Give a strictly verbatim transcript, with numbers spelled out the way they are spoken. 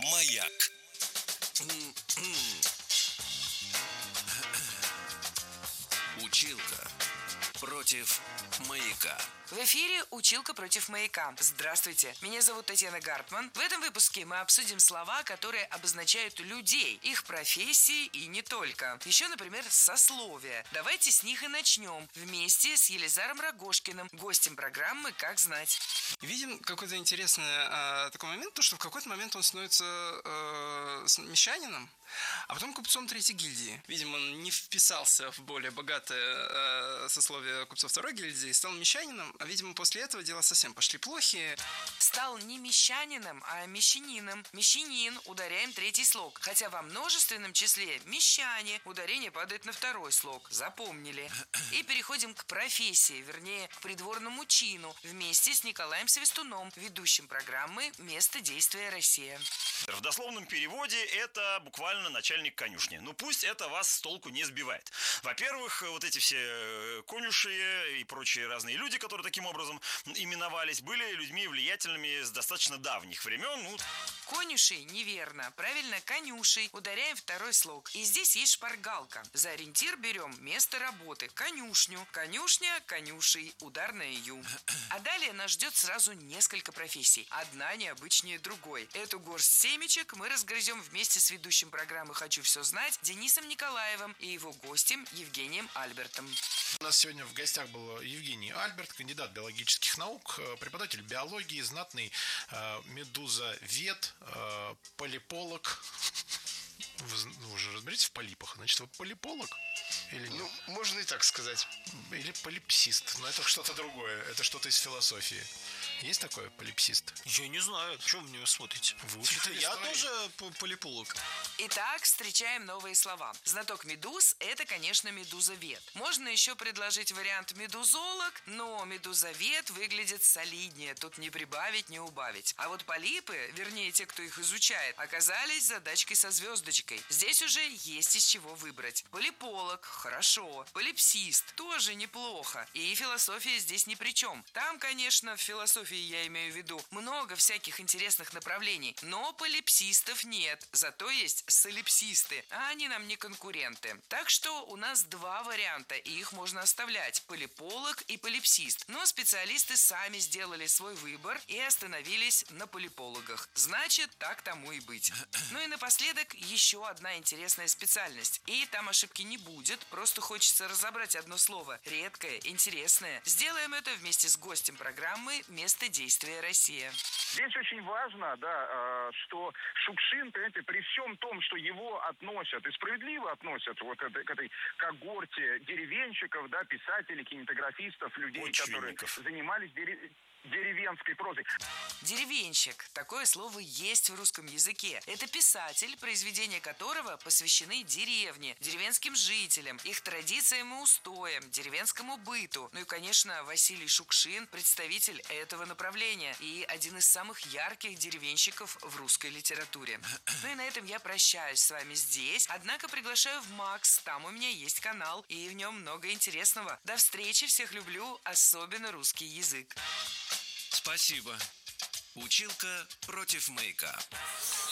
Маяк. Училка против маяка. В эфире «Училка против маяка». Здравствуйте, меня зовут Татьяна Гартман. В этом выпуске мы обсудим слова, которые обозначают людей, их профессии и не только. Еще, например, сословия. Давайте с них и начнем. Вместе с Елизаром Рогожкиным, гостем программы «Как знать». Видим какой-то интересный э, такой момент, то, что в какой-то момент он становится э, мещанином, а потом купцом третьей гильдии. Видимо, он не вписался в более богатое э, сословие купцов второй гильдии и стал мещанином, а, видимо, после этого дела совсем пошли плохи. Стал не мещанином, а мещанином. Мещанин, ударяем третий слог. Хотя во множественном числе мещане, ударение падает на второй слог. Запомнили. И переходим к профессии, вернее, к придворному чину, вместе с Николаем Свистуном, ведущим программы «Место действия Россия». В дословном переводе это буквально начальник конюшни. Ну пусть это вас с толку не сбивает. Во-первых, вот эти все конюши и прочие разные люди, которые таким образом именовались, были людьми влиятельными с достаточно давних времен. Ну... Конюшей неверно. Правильно, конюшей. Ударяем второй слог. И здесь есть шпаргалка. За ориентир берем место работы. Конюшню. Конюшня, конюшей. Удар на ию. А далее нас ждет сразу несколько профессий. Одна необычнее другой. Эту горсть семечек мы разгрызем вместе с ведущим программы «Хочу все знать» Денисом Николаевым и его гостем Евгением Альбертом. У нас сегодня в гостях был Евгений Альберт, кандидат биологических наук, преподаватель биологии, знатный э, медузовед, э, полиполог. Вы ну, уже разберитесь в полипах, значит, вы полиполог? Или нет? Ну, можно и так сказать. Или полипсист, но это что-то другое, это что-то из философии. Есть такое, полипсист? Я не знаю, что вы на него смотрите? Вы учитель Я истории. тоже полиполог. Итак, встречаем новые слова. Знаток медуз – это, конечно, медузовед. Можно еще предложить вариант медузолог, но медузовед выглядит солиднее, тут не прибавить, не убавить. А вот полипы, вернее, те, кто их изучает, оказались задачкой со звездочкой. Здесь уже есть из чего выбрать. Полиполог – хорошо. Полипсист – тоже неплохо. И философия здесь ни при чем. Там, конечно, в философии, я имею в виду, много всяких интересных направлений, но полипсистов нет, зато есть солипсисты, а они нам не конкуренты. Так что у нас два варианта, и их можно оставлять: полиполог и полипсист. Но специалисты сами сделали свой выбор и остановились на полипологах. Значит, так тому и быть. Ну и напоследок еще одна интересная специальность. И там ошибки не будет, просто хочется разобрать одно слово. Редкое, интересное. Сделаем это вместе с гостем программы «Место действия Россия». Здесь очень важно, да, что Шукшин, понимаете, при всем том, что его относят, и справедливо относят вот к этой, к этой когорте деревенщиков, да, писателей, кинематографистов, людей, которые занимались деревенщиками, деревенской прозой. Деревенщик. Такое слово есть в русском языке. Это писатель, произведения которого посвящены деревне, деревенским жителям, их традициям и устоям, деревенскому быту. Ну и, конечно, Василий Шукшин – представитель этого направления и один из самых ярких деревенщиков в русской литературе. Ну и на этом я прощаюсь с вами здесь. Однако приглашаю в Макс. Там у меня есть канал, и в нем много интересного. До встречи, всех люблю, особенно русский язык. Спасибо. Училка против маяка.